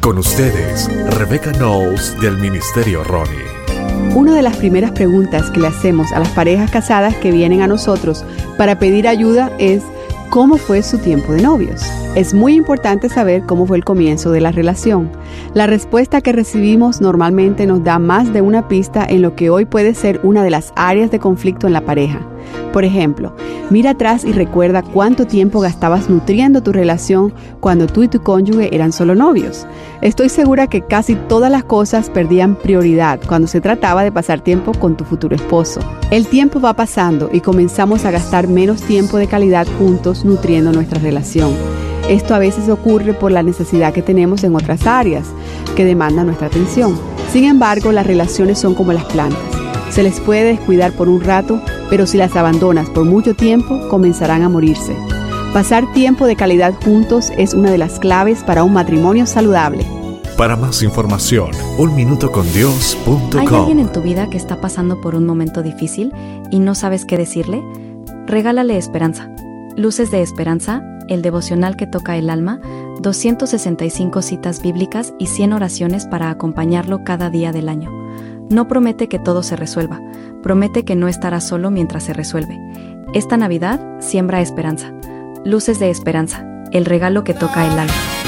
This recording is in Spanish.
Con ustedes, Rebecca Knowles del Ministerio Ronnie. Una de las primeras preguntas que le hacemos a las parejas casadas que vienen a nosotros para pedir ayuda es ¿cómo fue su tiempo de novios? Es muy importante saber cómo fue el comienzo de la relación. La respuesta que recibimos normalmente nos da más de una pista en lo que hoy puede ser una de las áreas de conflicto en la pareja. Por ejemplo, mira atrás y recuerda cuánto tiempo gastabas nutriendo tu relación cuando tú y tu cónyuge eran solo novios. Estoy segura que casi todas las cosas perdían prioridad cuando se trataba de pasar tiempo con tu futuro esposo. El tiempo va pasando y comenzamos a gastar menos tiempo de calidad juntos nutriendo nuestra relación. Esto a veces ocurre por la necesidad que tenemos en otras áreas que demandan nuestra atención. Sin embargo, las relaciones son como las plantas. Se les puede descuidar por un rato, pero si las abandonas por mucho tiempo, comenzarán a morirse. Pasar tiempo de calidad juntos es una de las claves para un matrimonio saludable. Para más información, unminutocondios.com. ¿Hay alguien en tu vida que está pasando por un momento difícil y no sabes qué decirle? Regálale esperanza. Luces de Esperanza, el devocional que toca el alma, 265 citas bíblicas y 100 oraciones para acompañarlo cada día del año. No promete que todo se resuelva, promete que no estará solo mientras se resuelve. Esta Navidad, siembra esperanza. Luces de Esperanza, el regalo que toca el alma.